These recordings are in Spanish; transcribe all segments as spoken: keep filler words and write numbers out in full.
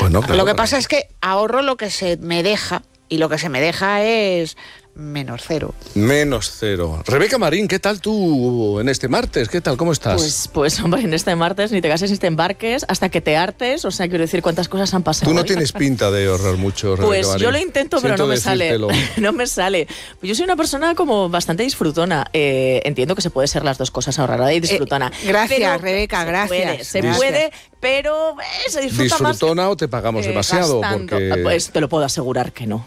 Bueno, claro, lo que claro. pasa es que ahorro lo que se me deja, y lo que se me deja es menos cero. Menos cero. Rebeca Marín, ¿qué tal tú en este martes? ¿Qué tal? ¿Cómo estás? Pues, pues hombre, en este martes ni te cases ni te embarques hasta que te hartes, o sea, quiero decir cuántas cosas han pasado. Tú no hoy. tienes pinta de ahorrar mucho, Rebeca Pues Marín. yo lo intento, pero Siento no me sale. decírtelo. No me sale. Yo soy una persona como bastante disfrutona. Eh, entiendo que se puede ser las dos cosas, ahorrada y disfrutona. Eh, gracias, Pero Rebeca, se gracias. Puede, se Gracias. puede, pero eh, se disfruta más. ¿Disfrutona o te pagamos eh, demasiado? gastando. Porque Pues te lo puedo asegurar que no.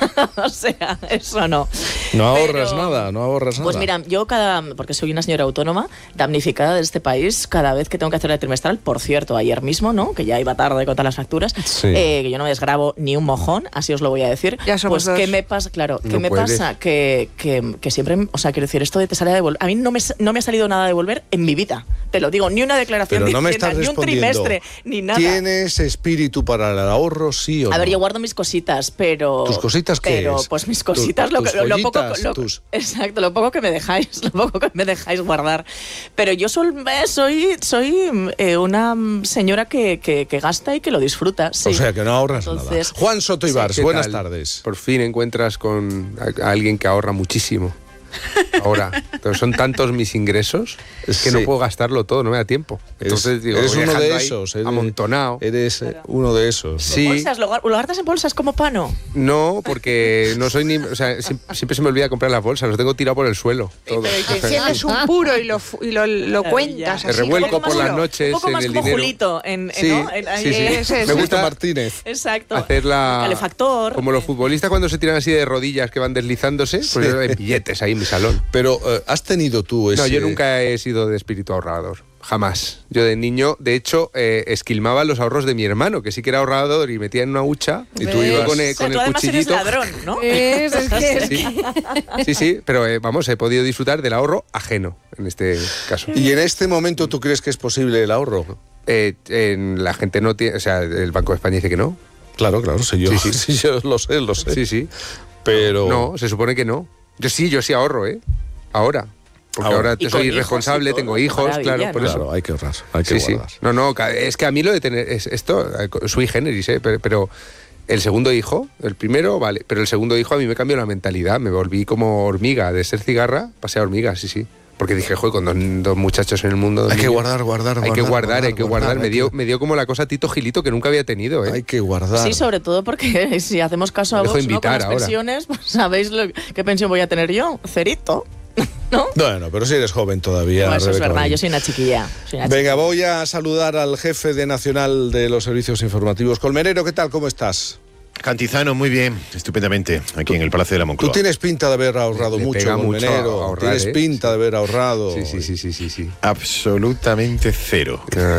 O sea, eso no. no Pero- ahorras nada, no ahorras nada. Pues mira, yo cada, porque soy una señora autónoma, damnificada de este país, cada vez que tengo que hacer el trimestral, por cierto, ayer mismo, ¿no? Que ya iba tarde con todas las facturas, Sí. eh, que yo no me desgrabo ni un mojón, así os lo voy a decir. Ya somos pues dos. ¿qué me pasa? Claro, ¿qué No me puedes. pasa? Que, que, que siempre, o sea, quiero decir, esto de te sale a devolver, a mí no me, no me ha salido nada a devolver en mi vida, te lo digo, ni una declaración Pero de no me Hacienda, estás ni un respondiendo. trimestre, ni nada. ¿Tienes espíritu para el ahorro, sí o no? A ver, yo guardo mis cositas, pero... ¿Tus cositas qué Pero, es? pues mis Tu- cositas, lo, tus que- lo poco... joyitas, lo- tus- Exacto, lo poco que me dejáis, lo poco que me dejáis guardar. Pero yo sol- eh, soy, soy eh, una señora que, que, que gasta y que lo disfruta, sí. O sea, que no ahorras Entonces, nada. Juan Soto Ibars, ¿Qué buenas tal? tardes. Por fin encuentras con a, a alguien que ahorra muchísimo. Ahora, entonces son tantos mis ingresos es que Sí. no puedo gastarlo todo, no me da tiempo. Entonces Eres- digo, eres voy uno dejando de ahí esos. Eres, amontonado. Eres eh, uno de esos. ¿no? Sí. ¿Bolsas? ¿Lo, lo guardas en bolsas como pano? No, porque no soy ni, o sea, sie- siempre se me olvida comprar las bolsas, los tengo tirado por el suelo. Todo. Pero y te enciendes un puro y lo, fu- y lo, lo Maravilla. cuentas Me así. revuelco como por más las uno. noches Un poco en más el como dinero. Julito, en, en- Sí, ¿no? En- ahí- sí, sí. Ese es. Me gusta Martínez. Exacto. hacer la... Calefactor. Como los futbolistas cuando se tiran así de rodillas que van deslizándose, pues yo en billetes ahí en mi salón. Pero eh, has tenido tú ese... No, yo nunca he sido de espíritu ahorrador. Jamás. Yo de niño, de hecho, eh, esquilmaba los ahorros de mi hermano, que sí que era ahorrador y metía en una hucha. Y tú ¿Ves? ibas- con el, O sea, con tú el además eres cuchillito. ladrón, ¿no? Es, es que- es Sí, sí, sí, pero eh, vamos, he podido disfrutar del ahorro ajeno, en este caso. ¿Y en este momento tú crees que es posible el ahorro? Eh, en- la gente no tiene, o sea, el Banco de España dice que no. Claro, claro, sí, yo, Sí, sí. sí, yo lo sé, lo sé. Sí, sí. Pero... No, se supone que no. Yo sí, yo sí ahorro, ¿eh? Ahora. Porque Ahora. ahora, Y con soy hijos y responsable, todo, tengo qué hijos, maravilla, claro, por ¿no? eso. Claro, hay que ahorrar, hay que Sí, sí. guardar. No, no, ca- es que a mí lo de tener es, esto, eh, sui generis, ¿eh? pero, pero el segundo hijo, el primero, vale, pero el segundo hijo a mí me cambió la mentalidad, me volví como hormiga, de ser cigarra, pasé a hormiga, sí, sí. Porque dije, joder, con dos, dos muchachos en el mundo... dos Hay que niños, guardar, guardar, Hay que guardar, hay que guardar. Me hay dio, que- me dio como la cosa Tito Gilito que nunca había tenido, ¿eh? Hay que guardar. Sí, sobre todo porque si hacemos caso a Me dejo Vox, ¿no? con invitar las ahora. pensiones, pues sabéis lo- qué pensión voy a tener yo, cerito, ¿no? Bueno, pero si eres joven todavía. No, eso es Rebeca verdad, Marín. yo soy una chiquilla. soy una Venga, voy a saludar al jefe de Nacional de los Servicios Informativos. Colmenero, ¿qué tal? ¿Cómo estás? Cantizano, muy bien, estupendamente, aquí en el Palacio de la Tú Moncloa. tienes pinta de haber ahorrado Le mucho, pega mucho Colmenero. a ahorrar, Tienes ¿eh? pinta de haber ahorrado. Sí, sí, sí, sí, sí, sí. Absolutamente cero.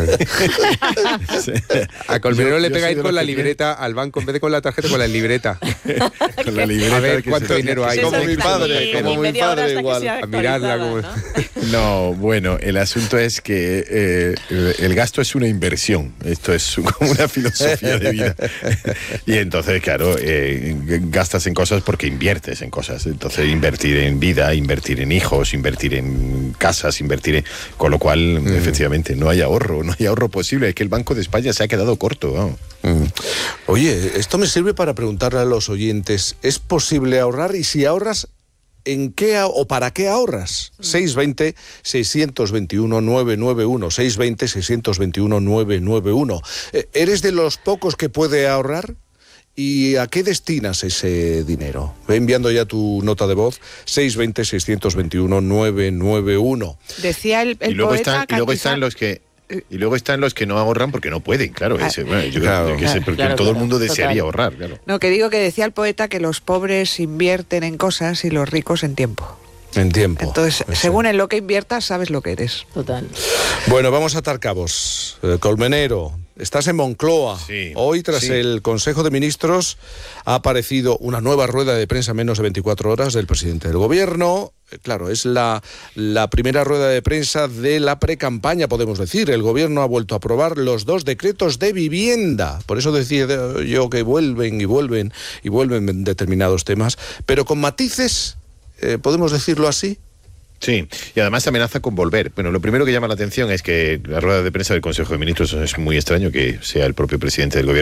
A Colmenero Yo- le yo pega soy ir de con los la que libreta al banco, en vez de con la tarjeta, con la libreta. Con la libreta A ver que cuánto se- dinero hay. Como mi padre, Ni- como ni mi media hora padre hasta que igual. sea A mirarla actualizada, como- ¿no? No, bueno, el asunto es que eh, el, el gasto es una inversión. Esto es como una filosofía de vida. Y entonces, claro, eh, gastas en cosas porque inviertes en cosas. Entonces, invertir en vida, invertir en hijos, invertir en casas, invertir en... Con lo cual, Mm. efectivamente, no hay ahorro, no hay ahorro posible. Es que el Banco de España se ha quedado corto. Vamos. Mm. Oye, esto me sirve para preguntarle a los oyentes, ¿es posible ahorrar? Y si ahorras, ¿en qué a- o para qué ahorras? seis veinte, seiscientos veintiuno, novecientos noventa y uno, seis veinte, seiscientos veintiuno, novecientos noventa y uno. Eh, ¿Eres de los pocos que puede ahorrar? ¿Y a qué destinas ese dinero? Ve enviando ya tu nota de voz, seis veinte, seiscientos veintiuno, novecientos noventa y uno. Decía el, el y luego poeta están, y luego Cantizano- están los que y luego están los que no ahorran porque no pueden, claro. Ah, ese, bueno, yo claro, creo que sé, claro, porque claro, todo el claro, mundo desearía total. ahorrar, claro. No, que digo que decía el poeta que los pobres invierten en cosas y los ricos en tiempo. En tiempo. Entonces, Eso. según en lo que inviertas, sabes lo que eres. Total. Bueno, vamos a atar cabos. Eh, Colmenero, estás en Moncloa. Sí, Hoy, tras sí. el Consejo de Ministros, ha aparecido una nueva rueda de prensa en menos de veinticuatro horas del presidente del Gobierno. Eh, Claro, es la, la primera rueda de prensa de la precampaña, podemos decir. El Gobierno ha vuelto a aprobar los dos decretos de vivienda. Por eso decía yo que vuelven y vuelven y vuelven determinados temas, pero con matices, eh, podemos decirlo así. Sí, y además amenaza con volver. Bueno, lo primero que llama la atención es que la rueda de prensa del Consejo de Ministros es muy extraño que sea el propio presidente del Gobierno